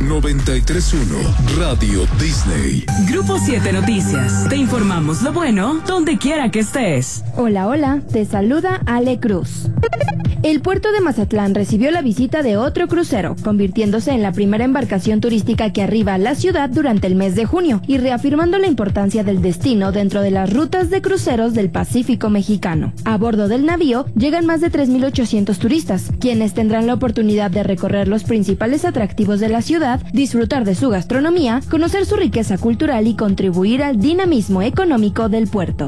93.1 Radio Disney. Grupo 7 Noticias. Te informamos lo bueno donde quiera que estés. Hola, hola. Te saluda Ale Cruz. El puerto de Mazatlán recibió la visita de otro crucero, convirtiéndose en la primera embarcación turística que arriba a la ciudad durante el mes de junio y reafirmando la importancia del destino dentro de las rutas de cruceros del Pacífico mexicano. A bordo del navío llegan más de 3,800 turistas, quienes tendrán la oportunidad de recorrer los principales atractivos de la ciudad, disfrutar de su gastronomía, conocer su riqueza cultural y contribuir al dinamismo económico del puerto.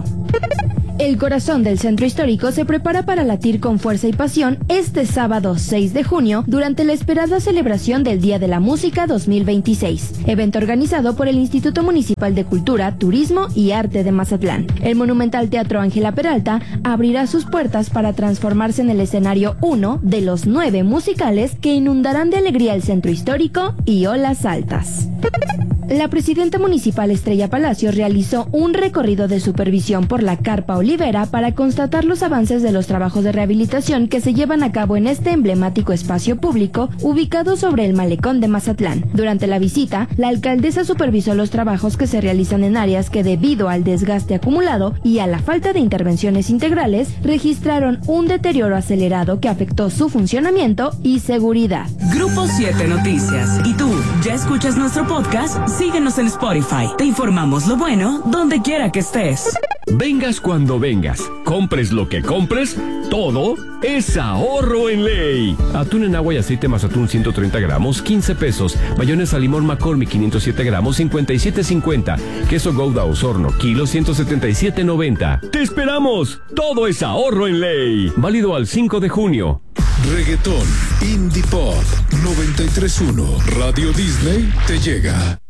El corazón del centro histórico se prepara para latir con fuerza y pasión este sábado 6 de junio durante la esperada celebración del Día de la Música 2026, evento organizado por el Instituto Municipal de Cultura, Turismo y Arte de Mazatlán. El monumental Teatro Ángela Peralta abrirá sus puertas para transformarse en el escenario 1 de los 9 musicales que inundarán de alegría el centro histórico y olas altas. La presidenta municipal Estrella Palacios realizó un recorrido de supervisión por la Carpa Olivera para constatar los avances de los trabajos de rehabilitación que se llevan a cabo en este emblemático espacio público ubicado sobre el malecón de Mazatlán. Durante la visita, la alcaldesa supervisó los trabajos que se realizan en áreas que, debido al desgaste acumulado y a la falta de intervenciones integrales, registraron un deterioro acelerado que afectó su funcionamiento y seguridad. Grupo 7 Noticias. ¿Y tú, ya escuchas nuestro podcast? Síguenos en Spotify. Te informamos lo bueno donde quiera que estés. Vengas cuando vengas, compres lo que compres, todo es ahorro en ley. Atún en agua y aceite Mazatún 130 gramos, 15 pesos. Mayonesa limón McCormick 507 gramos, 57.50. Queso Gouda Osorno, kilo 177.90. ¡Te esperamos! Todo es ahorro en ley. Válido al 5 de junio. Reggaetón, Indie Pop, 93.1 Radio Disney te llega.